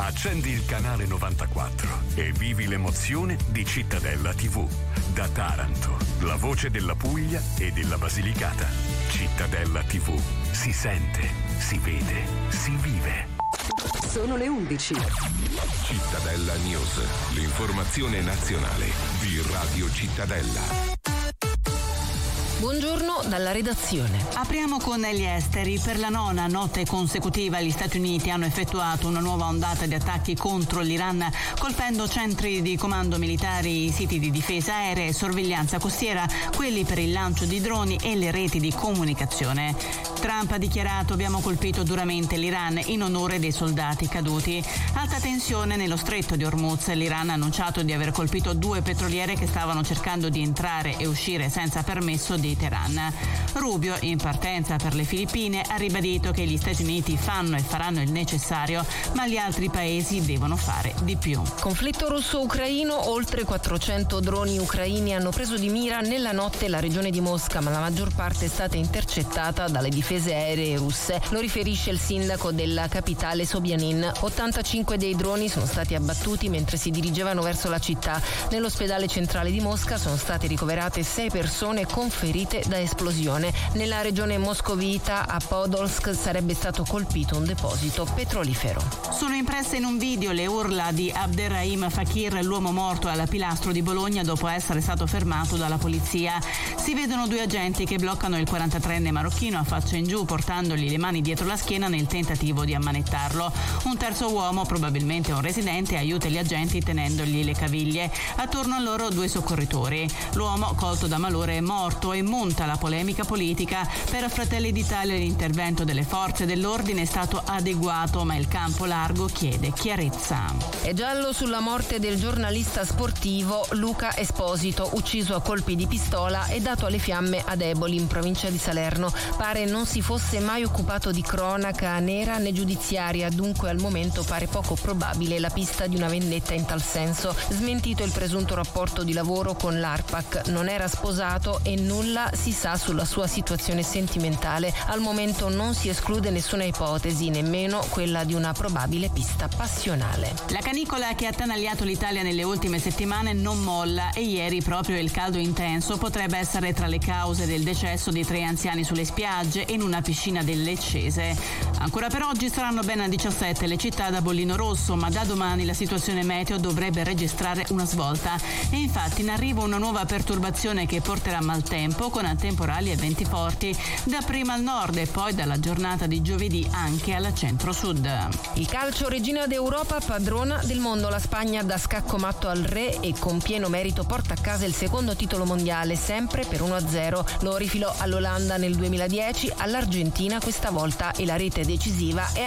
Accendi il canale 94 e vivi l'emozione di Cittadella TV. Da Taranto, la voce della Puglia e della Basilicata. Cittadella TV. Si sente, si vede, si vive. Sono le 11. Cittadella News, l'informazione nazionale di Radio Cittadella. Buongiorno dalla redazione. Apriamo con gli esteri. Per la nona notte consecutiva gli Stati Uniti hanno effettuato una nuova ondata di attacchi contro l'Iran, colpendo centri di comando militari, siti di difesa aerea e sorveglianza costiera, quelli per il lancio di droni e le reti di comunicazione. Trump ha dichiarato: abbiamo colpito duramente l'Iran in onore dei soldati caduti. Alta tensione nello stretto di Hormuz. L'Iran ha annunciato di aver colpito 2 petroliere che stavano cercando di entrare e uscire senza permesso di Teheran. Rubio, in partenza per le Filippine, ha ribadito che gli Stati Uniti fanno e faranno il necessario, ma gli altri paesi devono fare di più. Conflitto russo-ucraino. Oltre 400 droni ucraini hanno preso di mira nella notte la regione di Mosca, ma la maggior parte è stata intercettata dalle difese aeree russe. Lo riferisce il sindaco della capitale Sobyanin. 85 dei droni sono stati abbattuti mentre si dirigevano verso la città. Nell'ospedale centrale di Mosca sono state ricoverate 6 persone con ferite da esplosione. Nella regione moscovita, a Podolsk, sarebbe stato colpito un deposito petrolifero. Sono impresse in un video le urla di Abderrahim Fakir, l'uomo morto alla Pilastro di Bologna dopo essere stato fermato dalla polizia. Si vedono 2 agenti che bloccano il 43enne marocchino a faccia in giù, portandogli le mani dietro la schiena nel tentativo di ammanettarlo. Un terzo uomo, probabilmente un residente, aiuta gli agenti tenendogli le caviglie. Attorno a loro 2 soccorritori. L'uomo, colto da malore, è morto e monta la polemica politica. Per Fratelli d'Italia l'intervento delle forze dell'ordine è stato adeguato, ma il campo largo chiede chiarezza. È giallo sulla morte del giornalista sportivo Luca Esposito, ucciso a colpi di pistola e dato alle fiamme ad Eboli, in provincia di Salerno. Pare non si fosse mai occupato di cronaca nera né giudiziaria, dunque al momento pare poco probabile la pista di una vendetta in tal senso. Smentito il presunto rapporto di lavoro con l'ARPAC, non era sposato e nulla si sa sulla sua situazione sentimentale. Al momento non si esclude nessuna ipotesi, nemmeno quella di una probabile pista passionale. La canicola che ha attanagliato l'Italia nelle ultime settimane non molla e ieri proprio il caldo intenso potrebbe essere tra le cause del decesso di 3 anziani sulle spiagge e in una piscina del Leccese. Ancora per oggi saranno ben 17 le città da bollino rosso, ma da domani la situazione meteo dovrebbe registrare una svolta. E infatti in arrivo una nuova perturbazione che porterà maltempo con temporali e venti forti, dapprima al nord e poi dalla giornata di giovedì anche alla centro-sud. Il calcio, regina d'Europa, padrona del mondo. La Spagna dà scacco matto al re e con pieno merito porta a casa il secondo titolo mondiale, sempre per 1-0. Lo rifilò all'Olanda nel 2010, all'Argentina questa volta, e la rete decisiva è